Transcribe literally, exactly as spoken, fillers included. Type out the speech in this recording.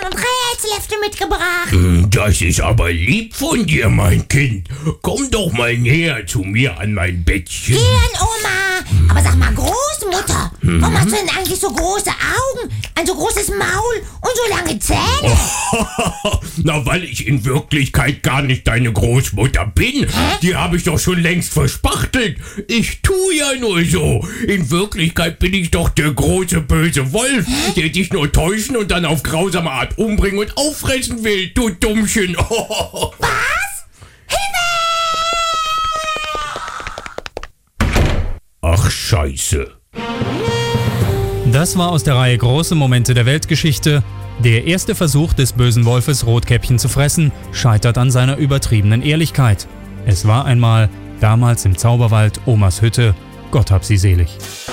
und Rätselhefte mitgebracht. Das ist aber lieb von dir, mein Kind. Komm doch mal näher zu mir an mein Bettchen. Gern, Oma. Aber sag mal, Großmutter, Mhm. warum hast du denn eigentlich so große Augen, ein so großes Maul und so lange Zähne? Na, weil ich in Wirklichkeit gar nicht deine Großmutter bin. Die habe ich doch schon längst verspachtelt. Ich tu ja nur so. In Wirklichkeit bin ich doch der große böse Wolf, der dich nur täuschen und dann auf grausame Art umbringen und auffressen will, du Dummchen. Was? Ach, Scheiße. Das war aus der Reihe Große Momente der Weltgeschichte. Der erste Versuch des bösen Wolfes, Rotkäppchen zu fressen, scheitert an seiner übertriebenen Ehrlichkeit. Es war einmal, damals im Zauberwald, Omas Hütte, Gott hab sie selig.